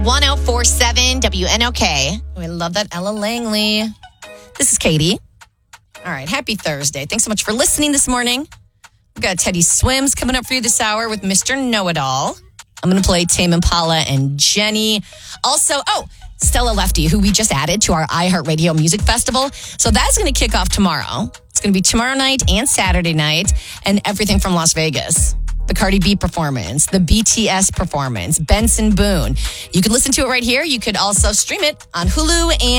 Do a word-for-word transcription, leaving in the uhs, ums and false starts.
one oh four point seven W N O K. Oh, I love that, Ella Langley. This is Katie. All right, happy Thursday. Thanks so much for listening this morning. We've got Teddy Swims coming up for you this hour with Mister Know-It-All. I'm going to play Tame Impala and Jenny. Also, oh, Stella Lefty, who we just added to our iHeartRadio Music Festival. So that's going to kick off tomorrow. It's going to be tomorrow night and Saturday night, and everything from Las Vegas. The Cardi B performance, the B T S performance, Benson Boone. You can listen to it right here. You could also stream it on Hulu and